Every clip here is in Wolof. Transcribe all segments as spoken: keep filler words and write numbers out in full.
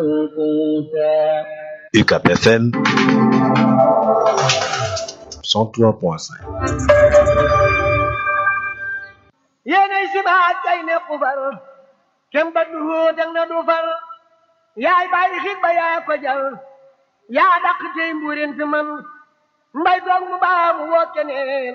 U C A P F M cent trois point cinq. yéenay sibaat kay nekk far kem ba du dang na du far yaay bàyyi xit ba yaa ko jal yaa dàq tey mbuurin fi man mbay doog mu baa mu woo keneen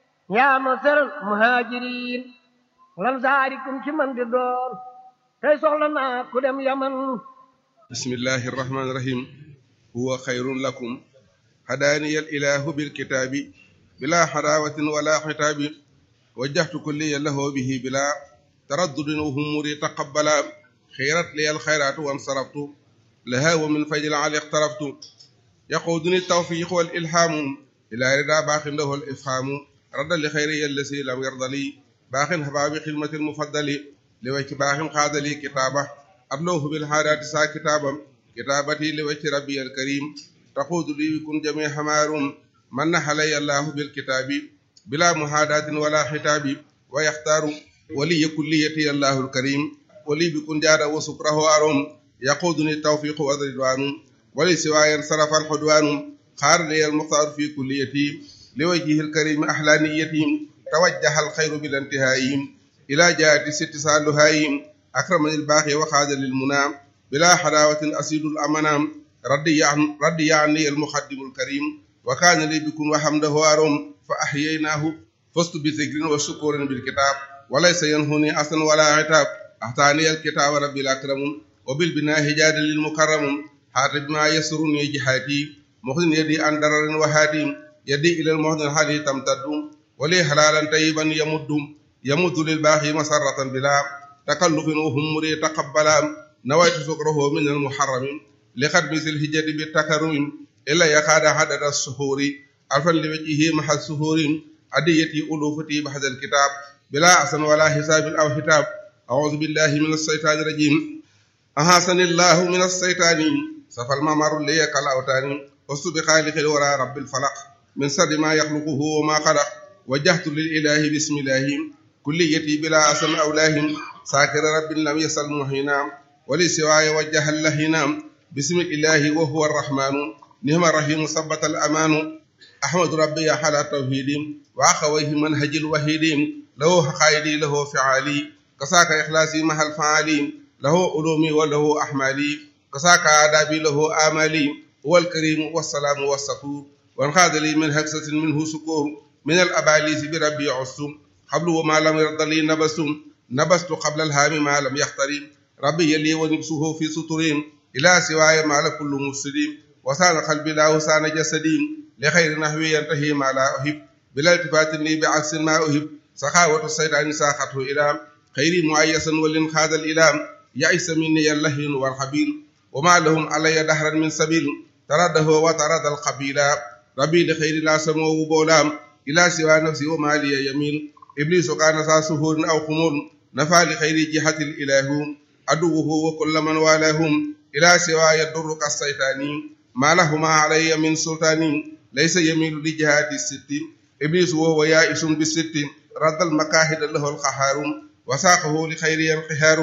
yaa ma sër muhaajiriin lan saarikum ci man di doon tey soxla naa ku dem yaman. bismillahi irrahmani irrahim huwa xayrun lakum hadaaniya al ilahu bilkitaabi bila xadaawatin wala xitaabi wajjahtu kulliya lahu bihi bila taraddudin wa humuri taqabbala xayrat liya alxayraatu wansaraftu laha wa min fajl ali iqtaraftu yaquuduni tawfiq wal ilhaamu ila rida baaxin lahu al ifhaamu radda li xayriya allasi lam yarda li baaxin habaabi xidmati almufaddali li wacci baaxin xaadali kitaaba atloohu bil haadaati saa kitaabam kitaabati li wacci rabbi alkarim taquudu li bikun jami hamaarum man nahalaya allahu bilkitaabi bila muhaadatin wala xitaabi wa yaxtaaru waliya kulliyati allahu alkarim wali bikun jaada wa sukrahu arum yaquuduni tawfiqu wa ridwaanu wali siwaayan sarafa alxudwaanu xaarani almuxtaaru fi kulliyati li wajhihi alkarim ahlaniyati tawajjaha alxayru bila intihaayi ila jaati sitti saaluhaayi akramani albaaxi wa xaada lilmunaa bila xadaawatin asiidul amanaa raddiya raddiya anni almuxaddimu alkarim wa kaana li bikun wa hamdahu arum fa ahyaynaahu fastu bi zikrin wa shukurin bil kitaab walaysa yanhuni asan wala itaab ahtaani al kitaab rabbil akram wa bil binaahi jaada lil mukarram haata bima yasuruni jihaati muxnin yadi an dararin wa haati yadi ila al muxnin hali tamtaddu wa li halalan tayyiban yamuddu yamuddu lil baaxi masarratan bila takallufin wa humuri taqabbala nawaytu sukrahu min al muharram li xadmi sil hijjati bi takarrum illa yaqaada hadada as-suhuri alfan li wajhihi maha as-suhuri adiyati ulufati bahda al-kitab bila asan wala hisabin aw hitab a'udhu billahi minash shaytanir rajim ahasani Allahu minash shaytani safal mamaru li yakal awtani wastu bi khaliqil wara rabbil falaq min sharri ma yakhluquhu wa ma khalaq wajjahtu lil ilahi bismillahi kulliyati bila asan aw lahim sakir rabbil lam yasal muhina wali siwaya wajjaha lahina bismillahi wa huwa arrahmanu nihma rahim sabbata al amanu ahmadu rabbi ala tawhidi wa akhawayhi manhajil wahidi lahu haqaidi lahu fi'ali kasaka ikhlasi mahal fa'ali lahu ulumi wa lahu ahmali kasaka adabi lahu amali wal karim wassalamu wassakur wa khadali min haksatin minhu sukur min al abalis bi rabbi usum qablu wa ma lam yardali nabasum nabastu qabla al hami ma lam yahtari rabbi yali wa nibsuhu fi suturin ila siwaya ma la kullu mufsidin wa sana qalbi la wa sana jasadi li khayri nahwi yantahi ma la uhib bila iltifatin li bi aksin ma uhib saxaawatu saytaani saaxatu ilaam xayri muayyasan walin xaadal ilaam yaisa minni yallahin wal xabil wa ma lahum alaya dahran min sabil taradahu wa taradal xabila rabbi li xayri la samoowu boolaam ila siwa nafsi wa ma liya yamin iblisu kaana saa suhurin aw xumur nafa li xayri jihatil ilahu aduwuhu wa kulla man walahum ila siwa yadurruka saytaani ma lahuma alaya min sultaani laysa yamilu li jihati sitti iblisu wa huwa yaisun bi sitti raddal makaahida lahu alqahaaru wa saaqahu li xayri alqihaaru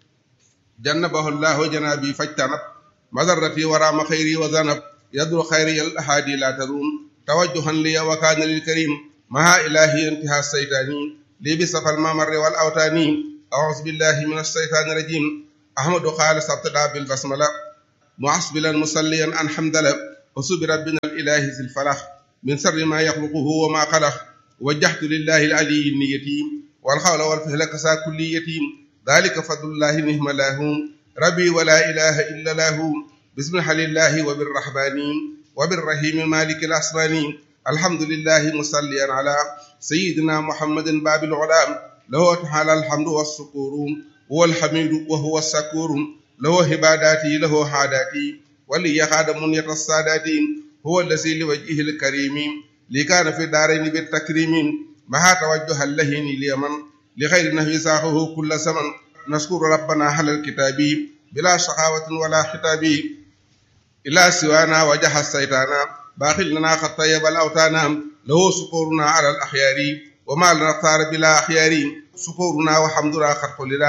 jannabahu llahu janabi fajtanab madarrati waraama xayri wa zanab yadru xayri al ahadi la tarum tawajjuhan liya wa kaana lil karim maha ilahi intiha saytaani li bi safal mamarri wal awtaani a'uuzu billahi min ashaytaani rajim ahmadu qaala sabtada bil basmala muasbilan musalliyan an hamdala wa subi rabbina al ilahi zil falah min sarri ma yaxluquhu wa ma xalaq wajjahtu lillahi al-aliyyi niyyati wal hawla wal fihla kasa kulliyati dhalika fadlullahi nihma lahu rabbi wa la ilaha illa lahu bismillahi wa birrahmani wa birrahimi malikil asmani alhamdulillahi musalliyan ala sayyidina muhammadin babil ulam lahu ta'ala alhamdu was-sukuru wal hamidu wa huwa as-sakuru lahu hibadati lahu hadati wali yaqadamun yatassadati huwa allazi li wajhihi al-karimi li kaana fi daarayni bi takrimi maha tawajjuha allahini li yaman li xayri nahwi saaxahu kulla zaman naskuru rabbana halal kitaabi bila shaqawatin wala xitaabi ila siwana wajaha saytaana baaxil lana xat tayyabal awtaana lahu sukuruna ala al axyaari wa ma lana xtaara bila axyaari sukuruna wa hamduna xat xulila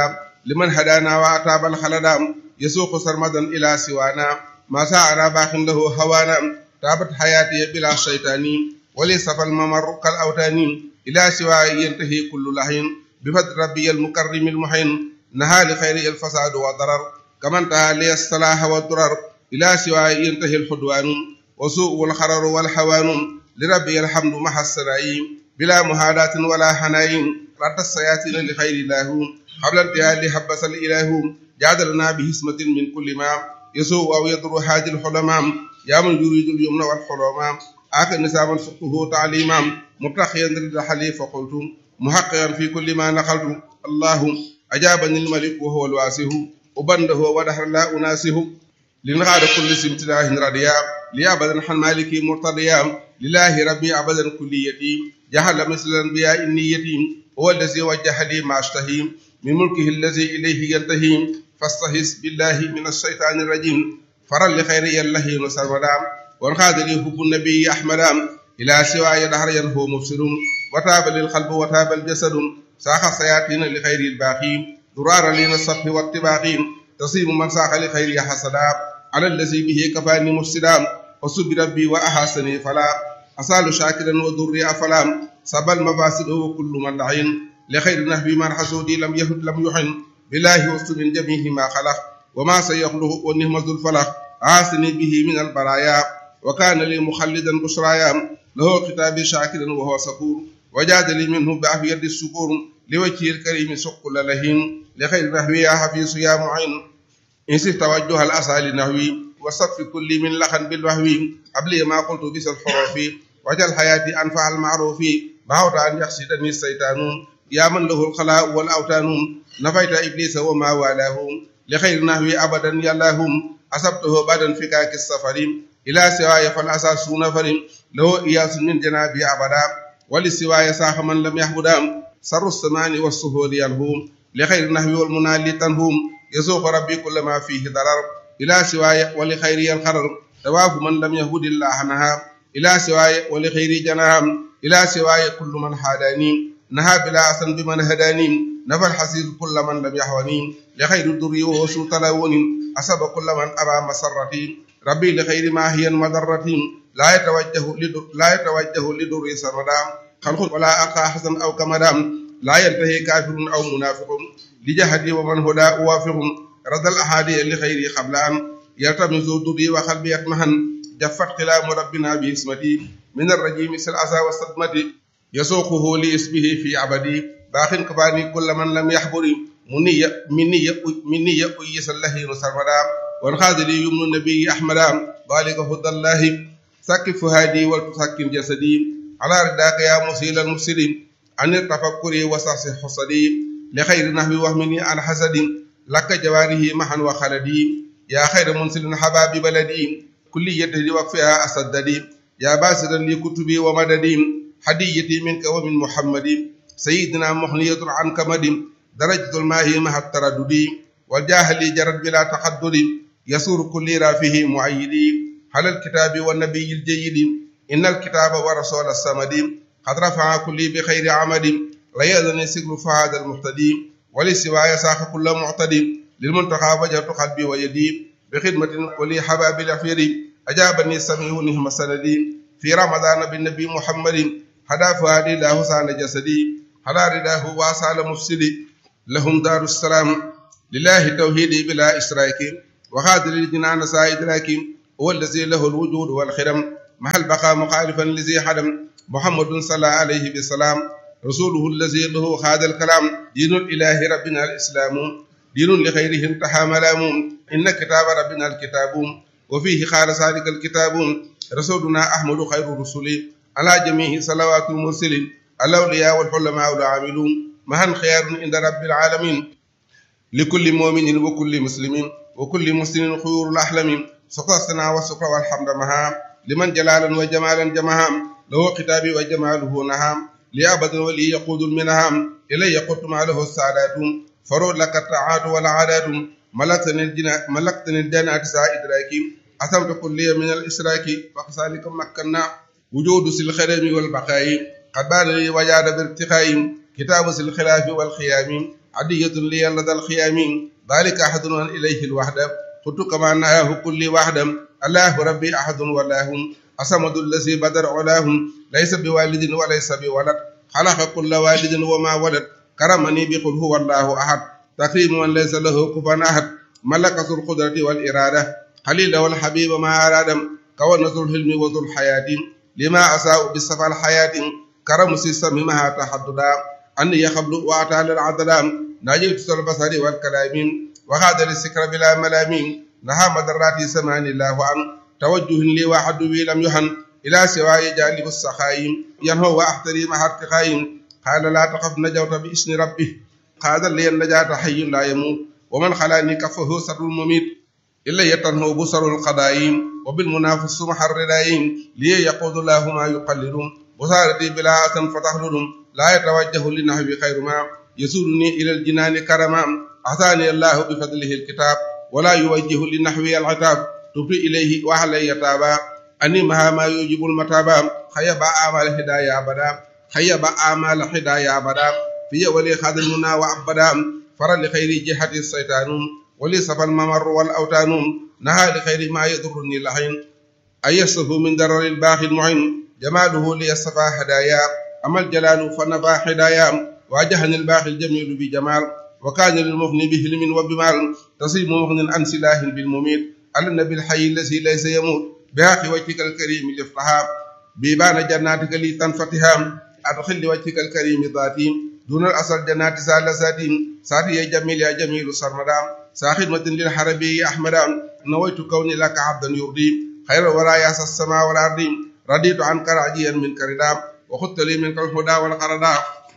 لمن هدانا وأتاب الخلدام يسوق سرمدا إلى سوانا ما سعنا باخ له هوانا تابت حياتي بلا شيطان وليصف الممر كالأوتان إلى سواي ينتهي كل لحين بفضل ربي المكرم المحين نهى لخير الفساد والضرر كما انتهى لي الصلاح والضرر إلى سواي ينتهي الحدوان وسوء والخرر والحوان لربي الحمد مع السرائيم بلا مهادات ولا حنايم رد السياتين لخير الله قبل انتهاء لحبس الإله جادلنا بهسمة من كل ما يسوء أو يضر حاج الحلماء يا من يريد اليمن والحلماء آخر نسابا فقه تعليما متخيا رد حليف فقلت محققا في كل ما نقلت الله أجابني الملك وهو الواسه وبنده ودهر لا أناسه لنغاد كل سمتلاه رديا لأبدا حن مالكي مرتضيا لله ربي أبدا كليتي جهل مثل الأنبياء النيتي هو الذي وجه لي ما أشتهي من ملكه الذي إليه ينتهي فاستهز بالله من الشيطان الرجيم فرا لخير الله نسرمدا وانخاد لي حب النبي أحمد إلى سواي دهر ينهو مفسد وتاب للقلب وتاب الجسد ساخ سياتين لخير الباقي درارا لنا الصف والطباق تصيب من ساخ لخير حسدا على الذي به كفاني مفسدا وسب ربي وأحسني فلا أسال شاكرا وضري أفلا سبى المفاسد وكل من لعين لخير نهبي من حسودي لم يهد لم يحن بالله وسط من جميع ما خلق وما سيخلق ونهم ذو الفلق عاسني به من البرايا وكان لي مخلدا بشرايا له كتابي شاكرا وهو سكور وجاد لي منه بعافية الشكور لوجه الكريم سق للهين لخير نهوي يا حفيظ يا معين إنسي توجه الأسى لنهوي وصف كل من لخن بالوهوي قبل ما قلت بس الحروف وجل حياتي أنفع المعروف بعد أن يحسدني الشيطان يا من له الخلاء والأوتان نفيت إبليس وما والاه لخير نهوي أبدا يلاهم أصبته بعد فكاك السفر إلى سواي فالأساس نفر له إياس من جنابي أبدا ولسواي ساخ من لم يحبدا سر السمان والسهول ينهم لخير نهوي والمنال تنهم يسوق ربي كل ما فيه ضرر إلى سواي ولخير الخرر تواف من لم يهد الله نها إلى سواي ولخير جناهم إلى سواي كل من حاداني نهى بلا أسن بمن هداني نفى الحسيس كل من لم يحوني لخير الدري وسو تلون أسب كل من أبى مسرتي ربي لخير ما هي مضرتي لا يتوجه لدر لا يتوجه لدر سردا خلق ولا ألقى حسن أو كمدام لا ينتهي كافر أو منافق لجهدي ومن هدى أوافق رد الأحادي لخير قبل أن يلتمس ضدي وقلبي يطمحن جفت كلام ربنا باسمتي من الرجيم سلعسى والصدمة يسوقه لاسمه في عبدي باخ كفاني كل من لم يحبري مني مني مني يقيس الله نصردا وانخاذ لي يمن النبي أحمد ذلك هدى الله سكف هادي وتسكن جسدي على رداك يا مسيل المفسدين عن التفكر وسعس حصدي لخير نحو وهمني عن حسد لك جواره محا وخلدي يا خير منسل حباب بلدي كل يده وقفها أسددي يا باسدا لكتبي ومددي هديتي منك ومن محمد سيدنا مخنية عن كمد درجة الماء مع التردد والجاهل جرد بلا تحدد يسور كل رافه معيدي على الكتاب والنبي الجيد إن الكتاب ورسول الصمد قد رفع كل بخير عمد لا يأذن سجل فهذا المهتدي ولسواي ساق كل معتد للمنتقى وجهت قلبي ويدي بخدمة ولي حباب الأخير أجابني السميع نهم سندي في رمضان بالنبي محمد هدى فؤادي له سان جسدي على رداه واسال مفسدي لهم دار السلام لله التوحيد بلا إشراك وخاذل الجنان سائد لكن هو الذي له الوجود والخدم محل بقى مخالفا لذي حدم محمد صلى عليه بالسلام رسوله الذي له هذا الكلام دين الإله ربنا الإسلام دين لخيره انتهى ملام إن كتاب ربنا الكتاب وفيه خال ذلك الكتاب رسولنا أحمد خير الرسل على جميع صلوات المرسلين الأولياء والحلماء والعاملون مهن خيار عند رب العالمين لكل مؤمن وكل مسلم وكل مسلم خيور الأحلام سقى السنا والسكر والحمد مها لمن جلالا وجمالا جمها له كتابي وجماله نهام لأبد ولي يقود المنهام إلي قلت ما له السعادات فرود لك الطاعات والعادات ملكتني الجنة ملكتني الجنة ساء إدراكي أسمت كل من الإشراك فكذلك مكنا وجود الخدم والبقاء قد بان لي وجاد بارتقاء كتاب الخلاف والخيام عدية لي لدى الخيام ذلك أحد إليه الوحدة قلت كما نهاه كل وحدة الله ربي أحد والله أصمد الذي بدر علاهم ليس بوالد وليس بولد خلق كل والد وما ولد كرمني بقل هو الله أحد تكريم من ليس له كفوا أحد ملكة القدرة والإرادة خليل والحبيب ما أراد كون ذو الحلم وذو الحياة لما أساء بالصفا الحياة كرم سيسم مها تحددا أني يخبل وأتى العدلام ناجيت البصر والكلام وهذا السكر بلا ملامين نها مدراتي سمان الله عن توجه لي وحد بي لم يهن إلى سواي جانب السخايم ينهو وأحتري مع ارتقايم قال لا تخف نجوت بإسم ربه قال لي النجاة حي لا يموت ومن خلاني كفه سر المميت إلا يتنهو بصر القضايم وبالمنافس محررين لي يقود الله ما يقللون بصارتي بلا أسن فتحللهم لا يتوجه لنحو خير ما يسولني إلى الجنان كرما أعطاني الله بفضله الكتاب ولا يوجه لنحوي العتاب تبري إليه وعلي تابا أني مها ما يوجب المتابا خيب أعمال هدايا أبدا خيب أعمال هدايا أبدا في ولي خادمنا وعبدا فر لخير جهة الشيطان ولي صف الممر والأوتان نهى لخير ما يضرني لحين أيسه من درر الباخي المعين جماله ليصفى هدايا أما الجلال فنفى هدايا واجهني الباخي الجميل بجمال وكان للمغني بهلم وبمال تصيب مغن عن سلاح بالمميت على النبي الحي الذي ليس يموت بحق وجهك الكريم لفتحا بيبان جناتك لي تنفتحا أدخل وجهك الكريم ذاتي دون الأصل جنات سالساتي ساتي يا جميل يا جميل سرمدام ساخدمة للحربي أحمدا نويت كوني لك عبدا يرضي خير ورايا السماء والأرض رديت عنك راجيا من كردام وخدت لي منك الهدى والقردا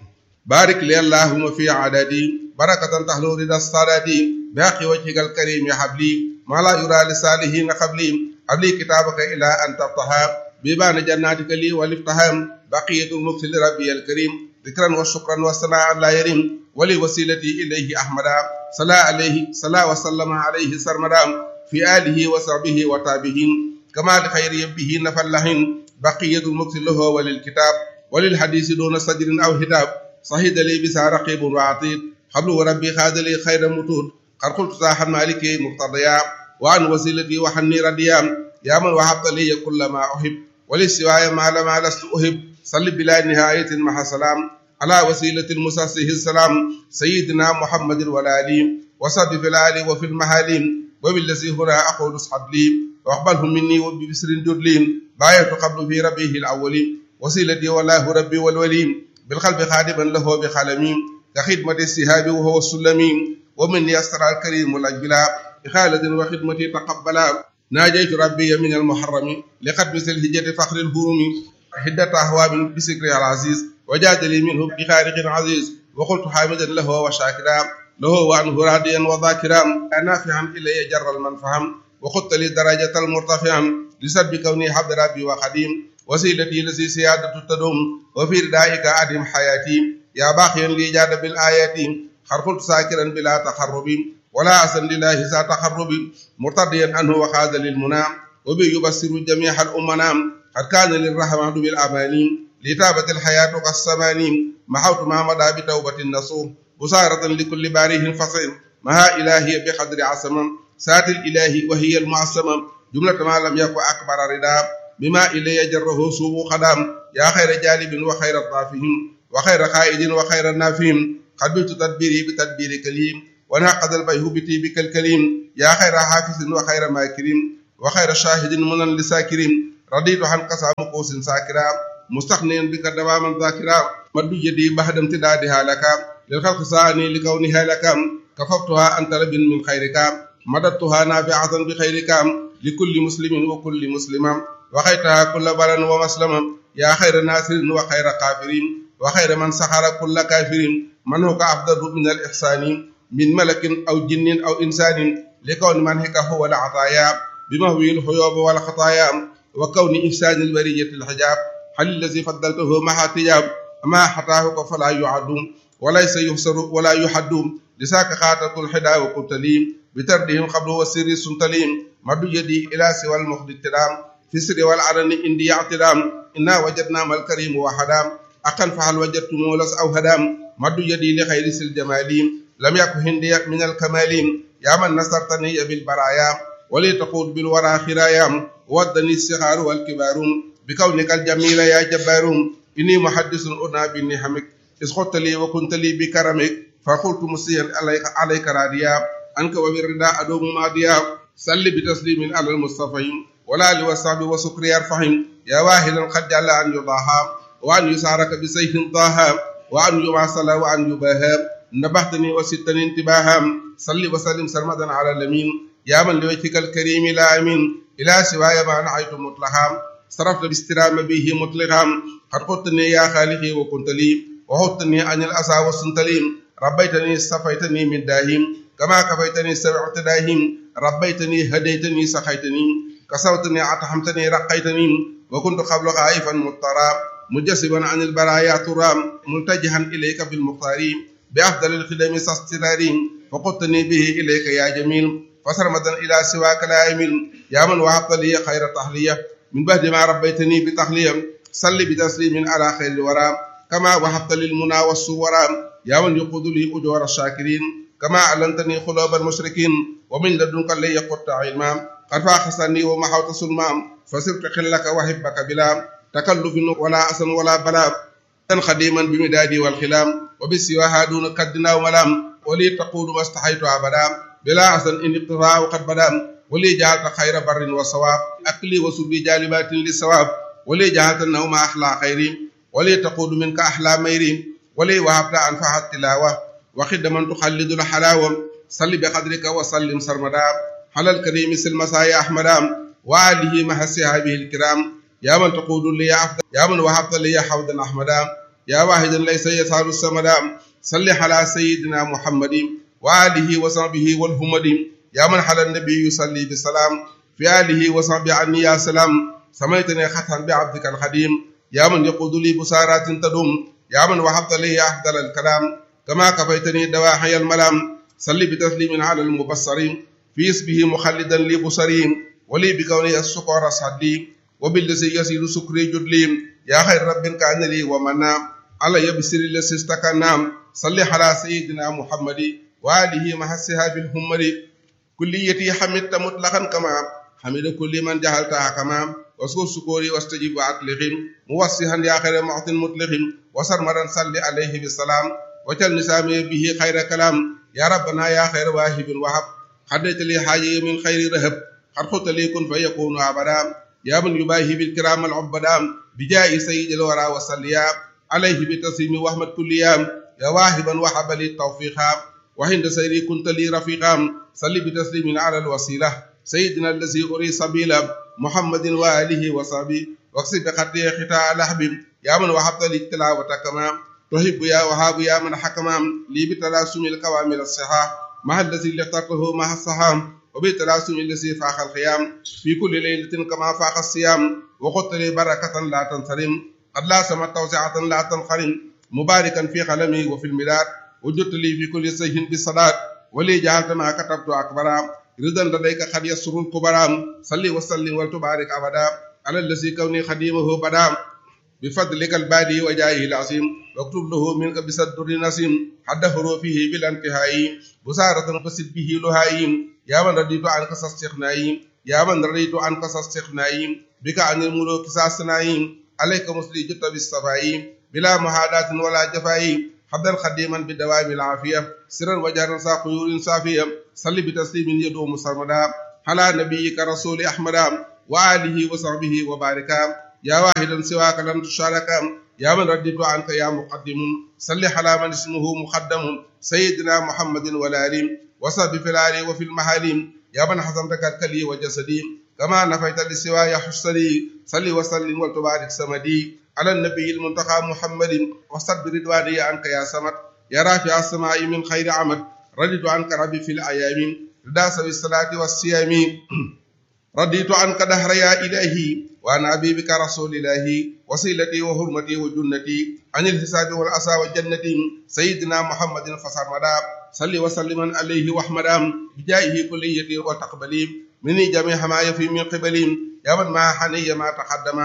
بارك لي اللهم في عددي بركة تحلو رضا الصلاة باقي وجهك الكريم يا حبلي ما لا يرى لصالحين قبلي قبلي كتابك إلى أن تفتحا بيبان جناتك لي والافتحام بقية الملك لربي الكريم ذكرا وشكرا وثناء لا يرم ولي وسيلتي إليه أحمدا صلى عليه صلى وسلم عليه سرمدا في آله وصحبه وتابعين كما لخير به نفلهن بقية الملك له وللكتاب وللحديث دون صدر أو هتاب صهيد لي بسا رقيب وعطيد قبل وربي خاد لي خير متود قد قلت صاحب مالكي مقتضيا وعن وسيلتي وحني رديا يا من وهبت لي كل ما أحب ولسواي ما لما لست أحب صل بلا نهاية مع سلام على وسيلة المساسه السلام سيدنا محمد والآلي وصب في الآل وفي المحالين وبالذي هنا أقول اصحب لي واقبلهم مني وببسر جدلين بايت قبل في ربيه الأولين وسيلتي والله ربي والولين بالقلب خادما له بخالمين كخدمة السهاب وهو السلمين ومن يسر الكريم الأجبلا إخالة وخدمتي تقبلا ناجيت ربي من المحرم لقد مثل هجة فخر الهروم حدة أهواب بسكر العزيز وجاد لي منه بخارق عزيز وقلت حامدا له وشاكرا له وعنه راضيا وذاكرا نافعا إلي جر المنفهم وخدت لي درجة المرتفعا لسبب كوني حبد ربي وخديم وسيلتي التي سيادة تدوم وفي ردائك أدم حياتي يا باقيا لي جاد بالآيات خرقلت ساكرا بلا تخرب ولا أسن لله ذا تخرب مرتضيا عنه وخاذ للمنى وبي يبصر جميع الأمنا قد كان للرحمن بالأمانين لتابة الحياة كالسمانين محوت ما مدى بتوبة النصوح بصارة لكل باريه فصيل مها إلهي بقدر عصم سات الإله وهي المعصمة جملة ما لم يكن أكبر رداء بما إلي جره سوء خدام يا خير جالب وخير الطافهم وخير خائد وخير النافهم قبلت تدبيري بتدبير كليم ونعقد البيهوبتي بك الكريم يا خير حافظ وخير ماكرين وخير شاهد منن لساكرين رضيت عن قسام قوس ساكرا مستغنيا بك دواما ذاكرا مد يدي بعد امتدادها لك للخلق ساني لكونها لك كففتها أنت رب من خيرك مددتها نافعة بخيرك لكل مسلم وكل مسلمة وخيرها كل بلا ومسلما يا خير ناصر وخير قافرين وخير من سخر كل كافر من هو أفضل من الإحسان من ملك أو جن أو إنسان لكون منهك هو العطايا بمهوي الحيوب والخطايا وكون إحسان البرية الحجاب هل الذي فضلته مع تجاب ما حتاه فلا يعد وليس يحصر ولا يحد لساك خاطة الحدا وقتليم بتردهم قبل والسر سنتليم مد يدي إلى سوى المخد الترام في السر والعرن إندي اعتدام إنا وجدنا ما الكريم وحدام أقا فهل وجدت مولس أو هدام مد يدي لخير الجمال لم يكن هندي من الكمال يا من نصرتني بالبرايا ولي تقود بالورى خرايا ودني الصغار والكبار بكونك الجميل يا جبار إني محدث أنا بنعمك إذ خدت لي وكنت لي بكرمك فقلت مسيا عليك, عليك راديا أنك وبالرداء أدوم ماديا صل بتسليم على المصطفى ولا لوصحب وسكر يرفعهم يا واحدا قد جعل أن يضاها وأن يسارك بسيف ضاها وأن يواصل وأن يباها نبهتني وستني انتباها صل وسلم سرمدا على اليمين يا من لوجهك الكريم لا أمين إلى سواي ما نعيت مطلقا صرفت باسترام به مطلقا قد قلتني يا خالقي وكنت لي وحطني عن الأسى والسنتلين ربيتني صفيتني من داهم كما كفيتني سبعة داهم ربيتني هديتني سخيتني كسوتني عطحمتني رقيتني وكنت قبل خائفا مضطرا مجسبا عن البرايا ترام ملتجها إليك بالمختار بأفضل الخدم ساسترار فقدتني به إليك يا جميل فسرمدا إلى سواك لا يميل يا من وهبت لي خير تحلية من بعد ما ربيتني بتحلية صل بتسليم على خير الورى كما وهبت للمنى والصورى يا من يقود لي أجور الشاكرين كما أعلنتني خلوب المشركين ومن لدنك لي قدت علما قد فاخصني ومحوت سلمام فصرت خلك وحبك بلا تكلف ولا أسن ولا بلا خديما بمدادي والخلام وبسواها دون كدنا وملام ولي تقول ما استحيت أبدا بلا أسن إن اقتفاء وقد بدا ولي جعلت خير بر وصواب أكلي وسبي جالبات للصواب ولي جعلت النوم أحلى خيري ولي تقول منك أحلى ميري ولي وهبت أنفع التلاوة وخدما تخلد الحلاوة صل بقدرك وسلم سرمدا على الكريم سلمسايا أحمدا وآله مع صحابه الكرام يا من تقول لي أفضل يا من وهبت لي حوضا أحمدا يا واحدا ليس يسار السمدا صل على سيدنا محمد وآله وصحبه والهمد يا من على النبي يصلي بالسلام في آله وصحبه عني يا سلام سميتني خطا بعبدك الخديم يا من يقود لي بسارات تدوم يا من وهبت لي أفضل الكلام كما كفيتني دواحي الملام صل بتسليم على المبصرين في اسمه مخلدا لي بصرين ولي بكوني السكر صدي وبالذي يسير سكري جدلي يا خير رب كان لي ومنا على يبسر الذي استكنا صل على سيدنا محمد وآله مع الصحاب الهمر كليتي حمدت مطلقا كما حمد كل من جهلتها كما واسكر سكوري واستجيب وأطلقهم موصيها يا خير معط مطلقهم وسرمدا صل عليه بالسلام وجل نسامي به خير كلام يا ربنا يا خير واهب وهب حدث لي حاجة من خير رهب قد خدت لي كن فيكون أبدا يا من يباهي بالكرام العبدا بجاء سيد الورى وصليا عليه بتسليم وحمد كل يوم يا واهبا وحب لي التوفيقا وعند سيري كنت لي رفيقا صل بتسليم على الوسيلة سيدنا الذي أري سبيلا محمد وآله وصحبه واكسب خطي ختاء لحبيب يا من وحبت لي التلاوة كما تحب يا وهاب يا من حكما لي بتلاسم الكوامل الصحاح مع الذي اخترته مع الصحام وبتلاسم الذي فاق الخيام في كل ليلة كما فاق الصيام وقلت لي بركة لا تنصرم قد لا سمت توسعة لا تنخرم مباركا في قلمي وفي المداد وجدت لي في كل سجن بالصلاة ولي جعلت ما كتبت أكبرا رضا لديك قد يسر الكبرى صلي وسلم وتبارك أبدا على الذي كوني خديمه بدا بفضلك البادي وجاهه العظيم واكتب له منك بصدر نسيم حد حروفه بلا انتهاء بصارة قصد به لهائم يا من رديت عنك استغنائي يا من رديت عنك استغنائي بك عن الملوك ساسنائي عليك مسلي جت بالصفاء بلا محادات ولا جفاء حدا خديما بدوام العافية سرا وجهرا ساقيور صافية صل بتسليم يدوم سرمدا على نبيك رسول أحمد وآله وصحبه وبارك يا واحدا سواك لم تشارك يا من رديت عنك يا مقدم صل على من اسمه مقدم سيدنا محمد والآل وصحب في الآل وفي المحاليم يا من حزمتك الكلي وجسدي كما نفيت لسواي حسني صل وسلم وتبارك سمدي على النبي المنتقى محمد وصد برضواني عنك يا سمد يا رافع السماء من خير عمد رديت عنك ربي في الأيام رداس بالصلاة والصيام رديت عنك دهر يا إلهي وأنا أبيبك رسول الله وسيلتي وحرمتي وجنتي عن الحساب والأسى والجنة سيدنا محمد فسرمدا صل وسلم عليه وحمدا بجائه كليتي وتقبلي مني جميع ما يفي من قبلي يا من ما حني ما تقدم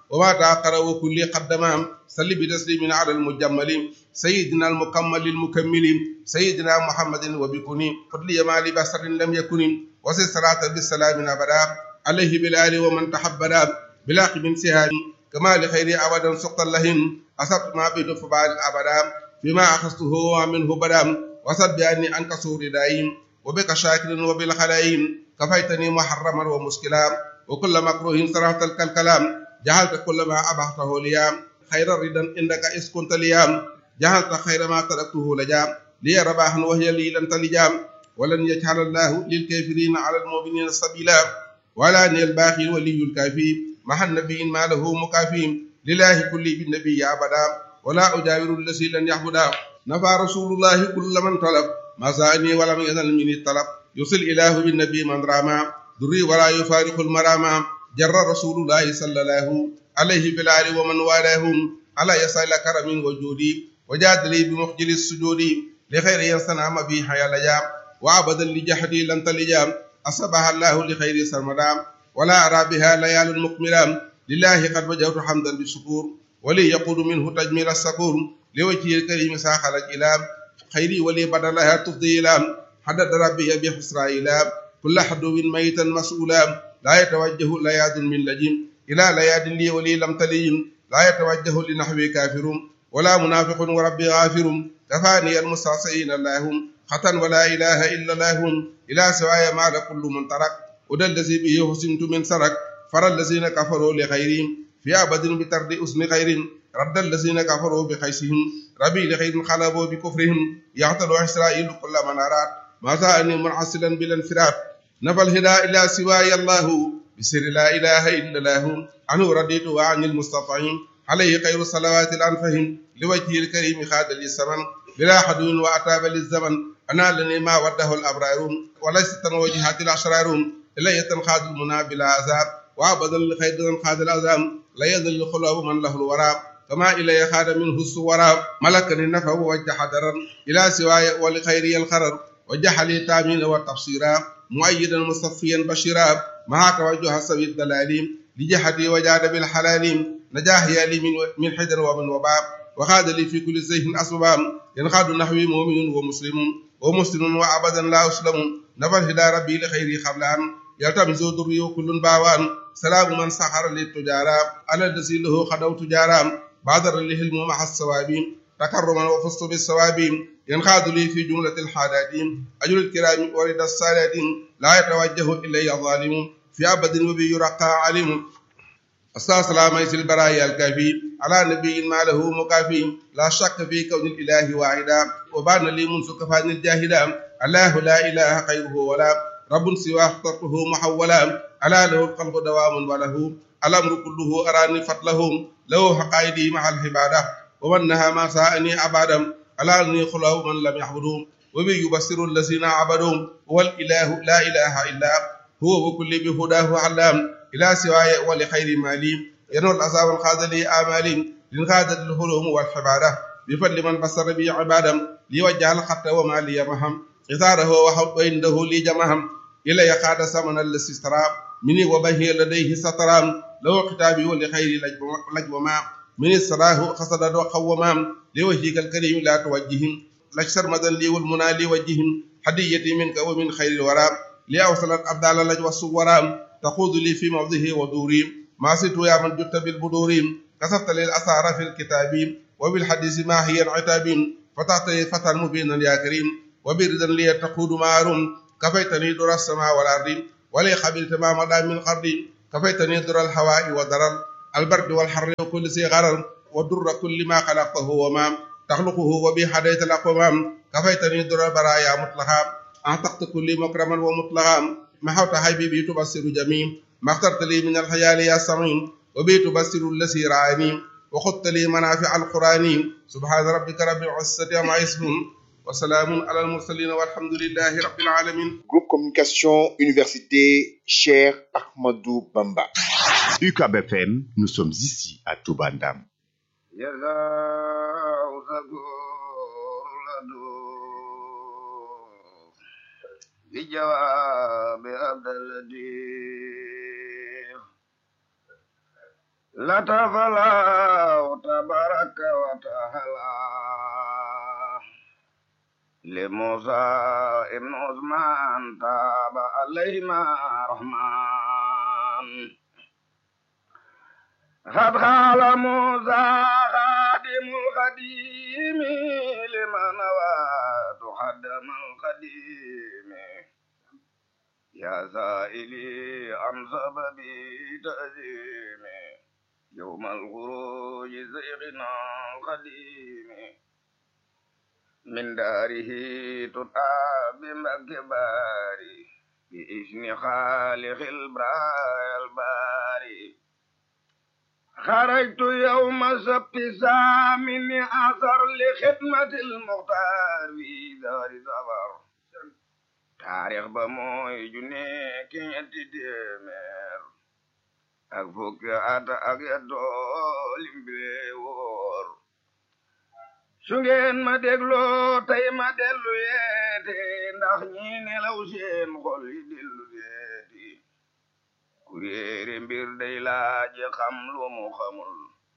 وما تأخر وكل قدمام صل بتسليم على المجمل سيدنا المكمل المكمل سيدنا محمد وبكني قل لي ما لبصر لم يكن وسل صلاة بالسلام أبدا عليه بالآل ومن تحبدا بلاق من سهام كما لخير أبدا سقط لهن أصبت ما بيد فبعد أبدا فيما أخذته ومنه بدا وصد بأني أنك سور دائم وبك شاكر وبالخلائم كفيتني محرما ومشكلا وكل مكروه صرفت الكلام جعلت كل ما أبحته ليام خير الردا إنك إذ كنت ليام جعلت خير ما تركته لجام لي رباحا وهي لي لن تلجام ولن يجعل الله للكافرين على المؤمنين سبيلا ولا ني الباخي ولي الكافي مع النبي ما له مكافي لله كل بالنبي أبدا ولا أجاور الذي لن يعبدا نفى رسول الله كل من طلب ما سأني ولم يزل من الطلب يصل إله بالنبي من راما دري ولا يفارق المراما جر رسول الله صلى الله عليه بالآل ومن والاهم على يسال كرم وجودي وجاد لي بمخجل السجود لخير ينسنام بي حيا لجام وعبدا لجحدي لن تلجام أصبح الله لخير سرمدام ولا أرى بها ليال مقمرام لله قد وجهت حمدا بالشكور ولي يقول منه تجميل السكور لوجه الكريم ساخل الإلام خيري ولي بدلها تفضي إلام حدد ربي بحسرى إلام كل حدو ميتا مسؤولا لا يتوجه لياد من لجم إلى لياد لي ولي لم تليم لا يتوجه لنحوي كافر ولا منافق وربي غافر كفاني المستعصين اللهم خطا ولا إله إلا اللهم إلى سواي ما لكل من ترك ودى الذي به حسمت من سرك فر الذين كفروا لغيرهم في أبد بترد أسن غير رد الذين كفروا بخيسهم ربي لخير خلبوا بكفرهم يعتلوا إسرائيل كل من أراد ما سأني منعسلا بالانفراد نفى الهدى إلى سواي الله بسر لا إله إلا الله عنه رديت وعن المصطفين عليه خير الصلوات الأنفهم لوجه الكريم خاد للسمن بلا حدود وأتاب للزمن أنا لني ما وده الأبرار وليس تنوجهات الأشرار إلا يتنخاد المنى بلا عذاب وعبدا لخير خاد الأزام لا يذل الخلاب من له الورى كما إلي خاد منه السورى ملكني النفع ووجه حدرا إلى سواي ولخيري الخرر وجح لي تامين والتفسيرا مؤيدا مصفيا بشيرا مع توجه السوي الدلاليم لجحدي وجاد بالحلاليم نجاهي لي من من حجر ومن وباب وخاد لي في كل زيهم أسباب ينخاد نحوي مؤمن ومسلم ومسلم وعبدا لا أسلم نفى الهدى ربي لخيري قبلان يلتمس ذري كل باوان سلام من سحر للتجارة على الذي له خدو تجارة بادر الهلم مع الصوابين تكرما وفزت بالصوابين ينخاد لي في جملة الحادثين أجل الكرام ورد السالدين لا يتوجه إلي ظالم في أبد وبي يرقى علم السلام عليكم البرايا الكافي على نبي ما له مكافي لا شك في كون الإله واحدا وبان لي منذ كفان الجاهدا الله لا إله خيره ولا رب سواه اخترته محولا ألا له الخلق دوام وله الأمر كله أراني فضلهم له حقائدي مع العبادة ومنها ما ساءني أبدا ألا أني خلاه من لم يعبدوا وبي يبصر الذين عبدوا هو الإله لا إله إلا هو وكل بهداه علام إلى سواي ولخير مالي ينول الأصاب الخاذلي آمالي لنخاذل الهلوم والحبادة بفضل من بصر بي عبادا ليوجه الخط وما لي مهم إثاره وحب عنده لي جمهم إلا يخاد سمن الذي استرى مني وبهي لديه سترام لو كتابي ولخير لجوما من السراه خصد وقوما لوجهك الكريم لا توجههم لكسر مدن لي والمنى لي وجههم هديتي منك ومن خير الورى لأوصلت أبدال لجوى الصورام تقود لي في موضه ودوري ما ست يا من جدت بالبدور كسبت لي الأسار في الكتاب وبالحديث ما هي العتاب فتعطي فتى مبينا يا كريم وبردا لي تقود معهم كفيتني در السماء والأرض ولي قبلت ما مدى من قرض كفيتني در الهواء ودرر البرد والحر وكل سي غرر ودر كل ما خلقته وما تخلقه وبي حديث الأقوام كفيتني در البرايا مطلقا أعتقت كل مكرما ومطلقا محوت حبيبي تبصر جميع ما اخترت لي من الحيال يا سمين وبي تبصر الذي رعاني وخدت لي منافع القرآن سبحان ربك رب العزة عما يصفون وسلام على المرسلين والحمد لله رب العالمين. Groupe Communication Université Cheikh Ahmadou Bamba. U C A B F M, nous sommes ici à Touba Ndam. بجواب عبد اللطيف لتفلا تبارك وتعالى لموسى ابن عثمان تاب عليهما رحمن قد قال موسى خادم القديم لمن واد خدم القديم يا سائلي عن سبب تأزيم يوم الخروج زيغنا القديم من داره تطاب بمكبار بإذن خالق البرايا الباري خرجت يوم سبت سامن أثر لخدمة المختار في دار سفر تاريخ بموي جوني كينتي ديمير ak fukki at ak yaddoo limbi woor su ngeen ma dégloo tey ma dellu yeete ndax ñi nelaw seen xol yi dellu yeeti ku réere mbir day laaj xam lu mu xamul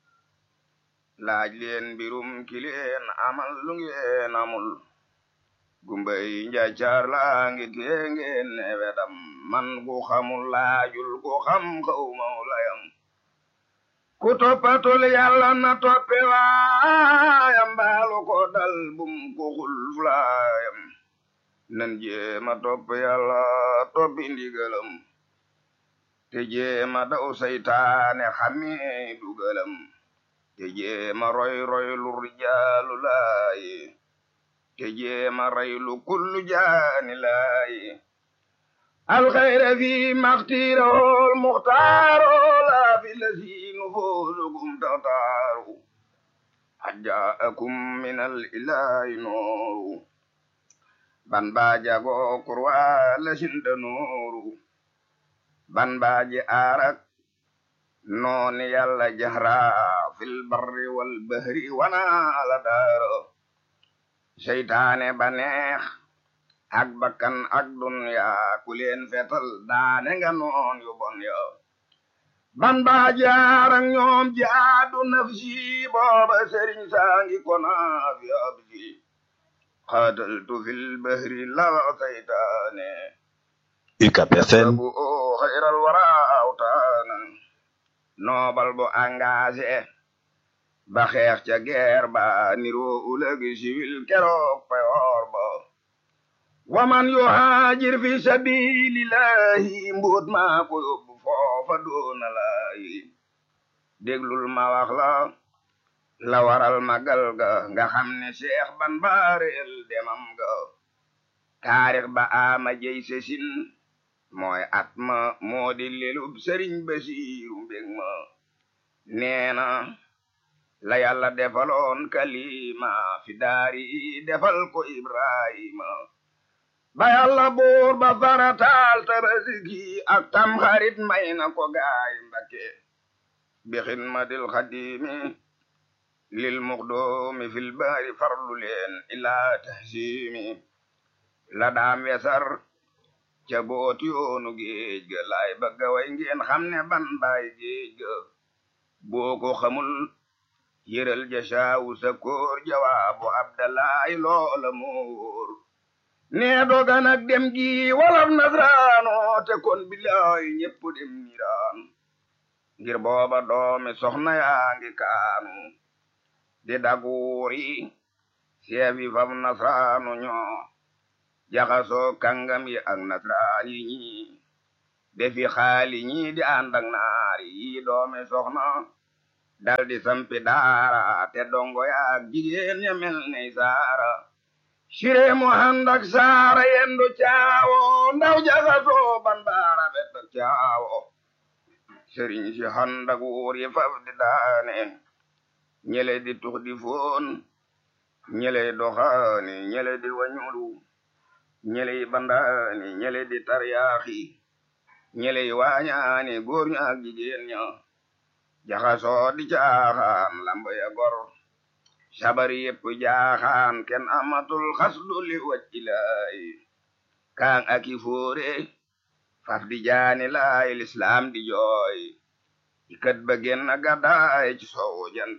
laaj leen mbirum ki leen amal lu ngeen amul gumbay njaacaar laa ngi tee ngeen ne wedam man ku xamul laajul ku xam xaw mawlayam ku toppatul yàlla na toppe waayam baalu ko dal bum ko xul fulaayam nan jéema topp yàlla toppi ndigalam te jéema daw saytaane xamee dugalam te jéema roy roy lu rijaalu laayi te jéema raylu kullu jaani laayi alxayra fi maxtiirol muxtaaro laa fi lasiinu foosukum taxtaaru ajjaakum minal ilaahi nooru ban baaja goo kurwaa lasinda nooru ban baaji aarak nooni yàlla jahra fil barri wal bahri wana ala daaro seytaane ba neex ak bakkan ak dunya ku leen fetal daane nga noon yu bon yo ban baa jaar ak ñoom jaadu nafsi booba sëriñ saangi kona fi abdi xaataltu fil bahri lawa seytaane U C A B F M bu o xayral wara awtaana noobal bu engagé ba xeex ca guerre ba niroo ulëgi siwil keroog payoor ba waman yuhaajir fi sabilillahi mbuut maa ko yóbbu foofa doona laayi déglul ma wax la la waral magal ga nga xam ne Seex ban baareel demam ga taarix ba ama jey sesin mooy at ma moo di lelub Sëriñ Basiiru mbég ma neena la yàlla defaloon kalima fi daari defal ko Ibrahima ba yàlla buur ba farataal Tabaski ak Tamxarit may na ko gaay Mbakke bi xidmatil xadimi lil muxdoomi fil baari farlu leen ilaa tahsimi la daam wesar ca booti yoonu géej ga laay bëgga way ngeen xam ne ban baay géej ga boo ko xamul yëral jasaawu sa koor jawaabu Abdalaay loola moor nee dogan ak dem gi walaf nasraano te kon bilaay ñépp dem niraan ngir booba doomi soxna yaa ngi kaanu di daguuri seefi fam nasraanu ñoo jaxasoo kàngam yi ak nasraan yi ñi defi xaali ñi di ànd ak naari yi doomi soxna dal di sampi daara te dongo yaak jigéen ña mel ney saara sire mu ànd ak saara yendu caawo ndaw jaxasoo ban baara bet caawo sëriñ si ànd ak wuur yi faf di daane ñele di tux di foon ñele doxaani ñele di wañulu ñele bandaani ñele di taryaaxi ñele waañaani góor ña ak jigéen ña jaxasoo di caaxaan lamb ya gor sabari yépp jaaxaan ken amatul xasdu li wacci laay kaan aki foore faf di jaani laay lislaam di jooy ikat ba génn gàddaay ci soowu jant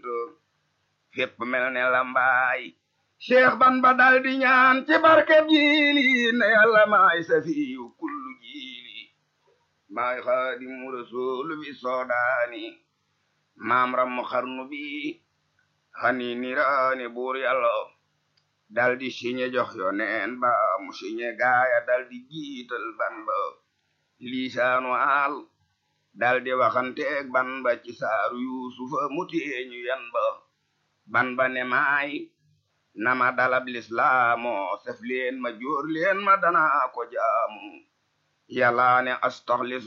fépp mel ne lambaay Cheikh Bamba dal di ñaan ci barkeb jiili ne yàlla maay safiyu kullu jiili maay xaadimu rasuulu bi soodaani maam ram xarnu bi xani niraani buur yàlla dal di siñe jox yoneen ba mu siñe gaaya dal di jiital ban ba liisaanu aal dal di waxanteeg ban ba ci saaru yuusufa mu teeñu yan ba ban ba ne maay nama dalab lislaamoo sef leen ma jóor leen ma danaa ko jaamu yàlla ne astaxlisu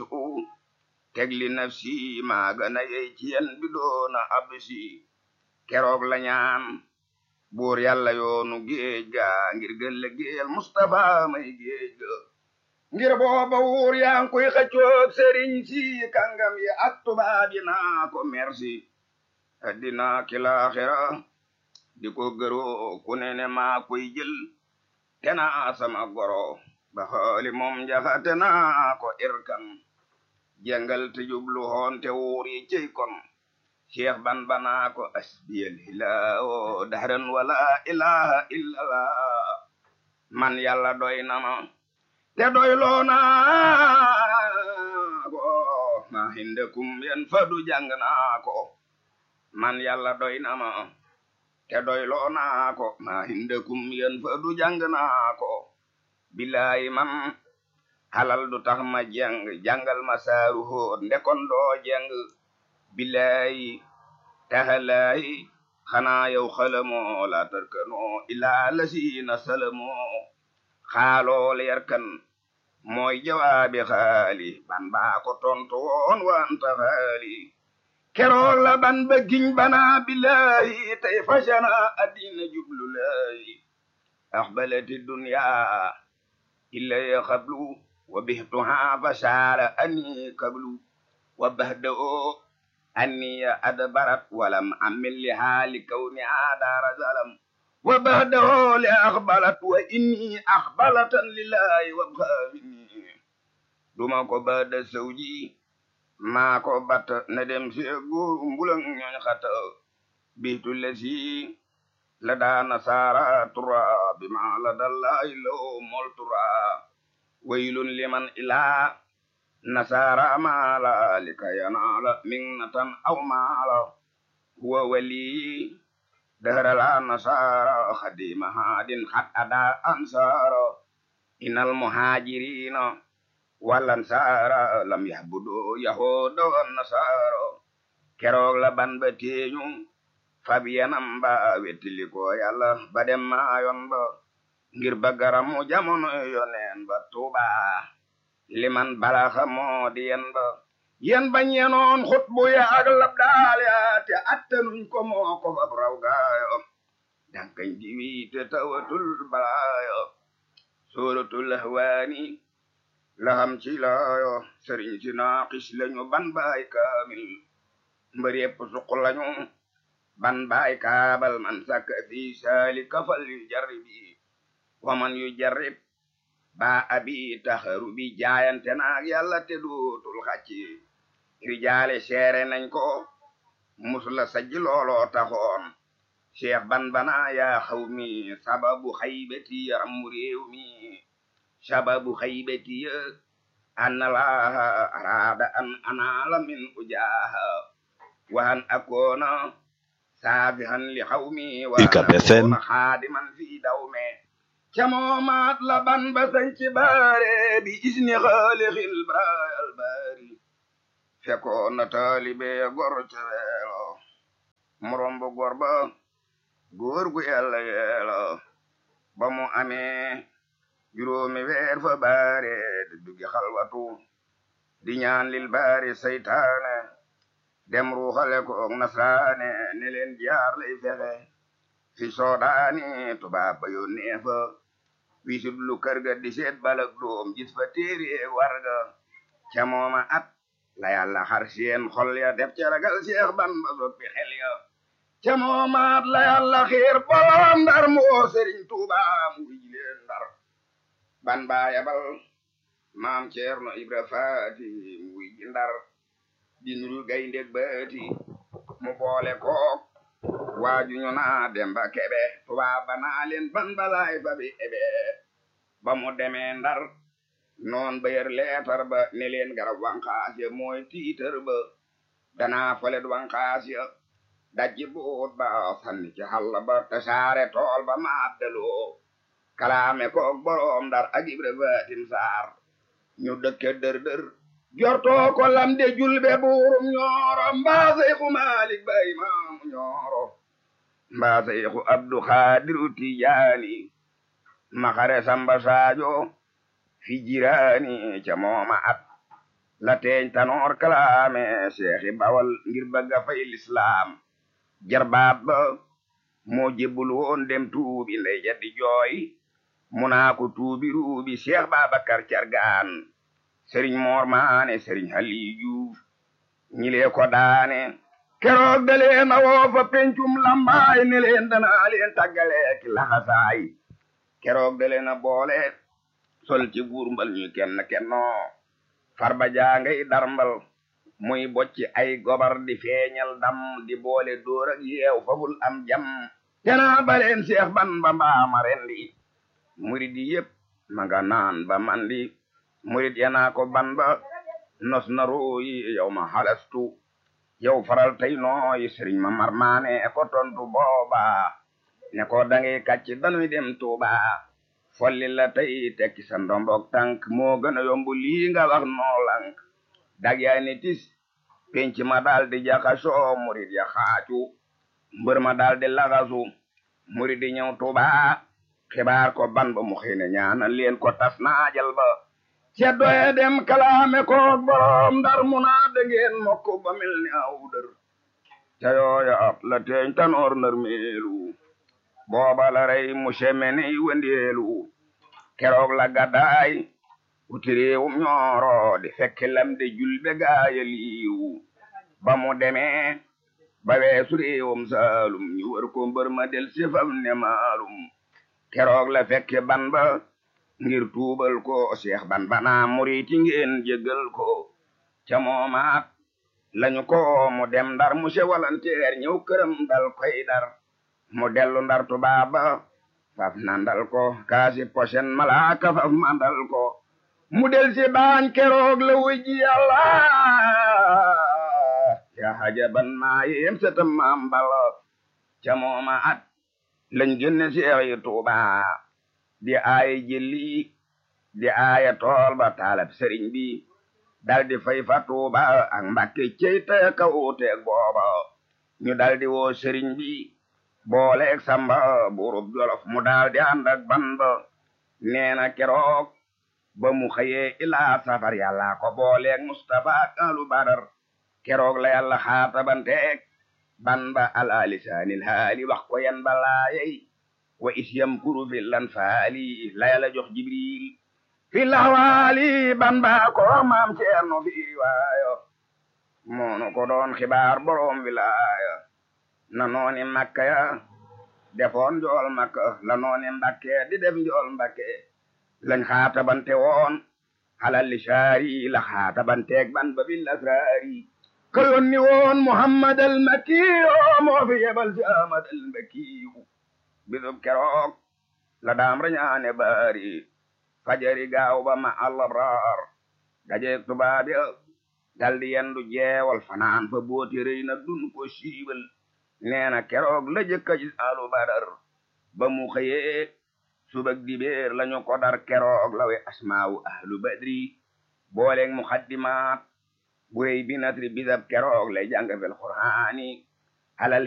tegli nafsi maa gana yey ci yen bi doona absi keroog la ñaan buur yàlla yoonu géej ga ngir gëlle géel Mustafa may géej ga ngir booba wuur yaa ngi koy xëccoog sëriñ si kàngam yi ak tubaab yi naa ko merci addina ki laaxira di ko gëroo ku ne ne maa koy jël te naa sama goro ba xooli moom njaxate naa ko irkan jàngal te jublu hoon te wuur yi cey kon Cheikh ban banaa ko asbiyal hilaawo dahran wala ilaha illallah man yàlla doy na ma te doy loo naa ko ma hindakum yan fadu jàng naa ko man yàlla doy na ma te doy loo naa ko ma hindakum yan fadu jàng naa ko bilaay man halal du tax ma jàng jàngal ma saaru hóot ndekon doo jàng bilaay taxalaay xanaa yow xalamoo la tarkanoo ilaa lasiina salamoo xaaloo leer kan mooy jawaabi xaali ban baa ko tontu woon wanta xaali keroog la ban ba giñ bana bilaay tey fashana addina jublu laay axbalati dunya illa ya xablu wa bihtuha fashaara ani kablu wa bahda o anni adbarat walam amil li haali kawni adara zalam wa bahda o li akhbalat wa inni akhbalatan lillahi wa bhamini duma ko bada sawji maa ko bat na dem si góor mbulang ñooñ xata biitu lesi la daa nasaara tura bi ma la dallahi law mol tura waylun liman ilaa nasaara maala lika yanaala minnatan aw maala huwa wali dahrala nasaara khadima haadin khat ada ansaara inal muhajirina wal ansaara lam yahbudu yahuda wan nasaara keroog la ban ba teeñu fabiyanam ba wettili ko yàlla ba dem maayoon ba ngir bagaramu jamono yoneen ba tuuba liman balaxa moo di yen ba yen ba ñenoon xutbu ya ak lab daal ya te attanuñ ko moo ko fab raw gaayo dankañ diwi te tawatul balaayo suratul ahwaani laham ci laayo sëriñ si naaqis lañu ban baay kaamil mbër yépp suq lañu ban baay kaabal man sàkk fi saalika fal yu jarribi waman yu jarrib ba abi taxaru bi jaayante naag yàlla te dootul xàcci rijaale seere nañ ko musula sajji looloo taxoon cheikh ban bana yaa xaw mi sababu xaybati yaram réew mi sababu xaybati an laaha araada an anaala min ujaaha wa an akoona saafihan li xaw mi wa an akoona xaadiman fi dawme camoomaat la ban ba sañ ci baare bi isni xaalixil braayal baari fekkoon na taalibe gor ca weelo morom bu gor ba góor gu yàlla yeelo ba mu amee juróomi weer fa baare di duggi xalwatu di ñaan lil baari saytaane dem ruuxale ko nasraane ne leen jaar lay fexe fi soodaani tubaab ba yónnee fa wisit lu kër ga di seet balak doom gis fa téere warga ca mooma at la yàlla xar seen xol ya def ca ragal Seex Bamba soppi xel ya ca mooma at la yàlla xiir borom ndar moo Sëriñ Tuuba mu wuy leen ndar ban baa yabal maam Ceerno Ibra Faati mu wuy ji ndar di nuru gayndeg baati mu boole kook waaju ñu naa Demba Kebe tubaab ba naa leen ban balaay fa bi ebe ba mu demee Ndar noon ba yër leetar ba ne leen garab wanqaas ya mooy tiitar ba danaa folet wanqaas ya dajji buut ba sanni ci xàll ba tasaare tool ba maaddaloo kalaame kook boroom Ndar ak Ibra Fatim Saar ñu dëkke dër dër jortoo ko lam de julbe buurum ñooro mbaa Seyxu Maalik ba imaamu ñooro mbaa Seyxu Abdu Xaadiru Tijaani maxare Samba Saajo fi jiraani ca mooma at la teeñ tanoor kalaame seexi bawal ngir bëgga fay lislaam jarbaat ba moo jébbul woon dem tuubi ndey ja di jooy mu naa ko tuubi ruubi Seex Babakar Cargaan sëriñ Moor Maane sëriñ Aliyu Juuf ñi lee ko daane keroog da leen a woo fa pencum lambaay ne leen danaa leen tàggale ki laxasaay keroog da leen a boole sol ci buur mbal ñu kenn kennoo farba jaangay darmbal muy bocci ay gobar di feeñal dam di boole dóor ak yeew fabul am jam tenaa baleen Seex Bamba mbaama rendi murid yi yépp ma nga naan ba mandi murid yanaa ko Bamba nos na rooyi yow ma xalastu yow faral tey nooyi sëriñ ma marmaane ko tontu booba ne ko dangay kàcc danuy dem Tuuba folli la tey tekki sa ndombok tànk moo gën a yomb lii nga wax noo lank dag yaay ni tis penc ma daal di jaxasoo murid ya xaacu mbër ma daal di laxasu murid di ñëw Tuuba xibaar ko Bamba mu xëy na ñaanal leen ko tas naajal ba ceddoye dem kalaame koog boroom Ndar mu naa dangeen mokk ba mel ni aw dër ca yooya ab la teeñ tanoor nar meelu booba la rey mu semeni wendeelu keroog la gaddaay wuti réewum ñooro di fekk lam de julbe gaaya liiw ba mu demee ba weesu réewum Saalum ñu wër ko mbër ma del sifam ne maalum keroog la fekk Bamba ngir tuubal ko Seex Bamba naa muriti ngeen jéggal ko ca moomaat lañu ko mu dem Ndar mu se walanteer ñëw këram dal koy dar mu dellu Ndar tubaaba faf nandal ko kaasi posen malaaka faf mandal ko mu del si baañ keroog la wujji Yàlla ya hajaban maa yem setam maam Balla ca moomaat lañ génne Seex yi Tuuba di aaya jëli di aaya tool ba taalab sëriñ bi dal di fay fa Tuuba ak Mbàkke cey te ka wuuteeg booba ñu dal di woo sëriñ bi booleeg Samba buurub Jolof mu daal di ànd ak Bamba neena keroog ba mu xëyee ilaa safar Yàlla ko booleeg Mustafa ak alu Badar keroog la Yàlla xaatabanteeg Bamba ala lisaanil haali wax ko yan balaayey wa isyam kuru fi lan faali la Yàlla jox Jibril fi lawaali Bamba ko maam Ceerno fi riwaayo moonu ko doon xibaar boroom wilaaya na nooni Makka ya defoon njool Makka la nooni Mbakke di def njool Mbakke lañ xaatabante woon halal li saari la xaatabanteeg Bamba bil asraari ka yónni woon Muhammad al Makki moo fi yebal si Ahmad al Makki bisub keroog la daam rañaane baari fajari gaaw ba ma al-abraar dajeeg tubaab ya daldi yendu jeewal fanaan fa booti rëy na dun ko siiwal neena keroog la jëkka gis alu Badar ba mu xëyee subak dibeer lañu ko dar keroog la we asmaawu ahlu badri booleeg muxaddimaat bu rëy bi natri bisab keroog lay jàng fel Qur'aani alal